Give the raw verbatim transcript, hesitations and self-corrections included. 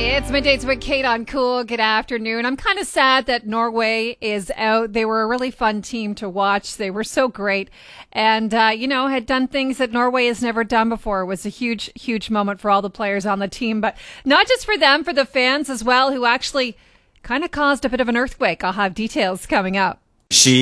It's Middays with Kate on Cool. Good afternoon. I'm kind of sad that Norway is out. They were a really fun team to watch. They were so great and, uh, you know, had done things that Norway has never done before. It was a huge, huge moment for all the players on the team, but not just for them, for the fans as well, who actually kind of caused a bit of an earthquake. I'll have details coming up. She